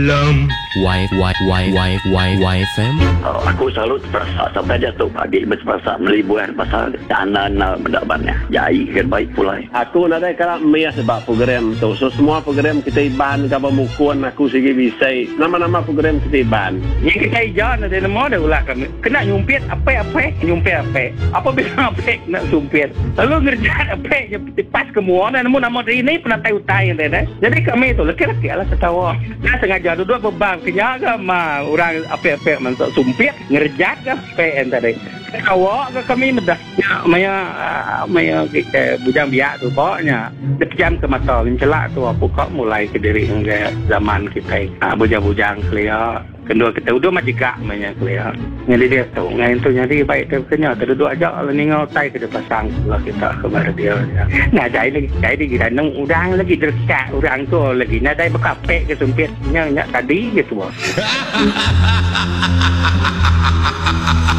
YFM. Aku selalu terasa sampai jatuh pagi berterasa melibuan pasal tanah mendabannya. Jai kan baik pula. Aku nak ada kalau mia sebab program tu. So semua program kita iban kalau mukun aku segi bisa nama-nama program kita iban. Yang kita ijan ada nama ada ulah kami. Kena nyumpit apa nyumpit apa. Apa bila apa nak sumpit. Lalu ngerjain apa yang pas kemuan dan nama ini pernah tahu-tahu dah. Jadi kami tu laki-laki lah ketawa. Dia sengaja duduk beban kenyaga mah orang apa masuk sumpit ngerjat ke PN tadi. Ketawa ke kami medah. Maya bujang biak tu pokoknya. Dia pejam ke mata mencelak tu apa kok mulai ke diri zaman kita. Bujang-bujang clear. Kedua kita udah majika banyak clear. Jadi dia tu ngai tu nyari baik tu kenya terduduk aja lah ningau tai ke pasang lah kita kepada dia. Nah jadi kita nang udang lagi dekat orang tu lagi nak dai bekapek ke sumpitnya tadi gitu.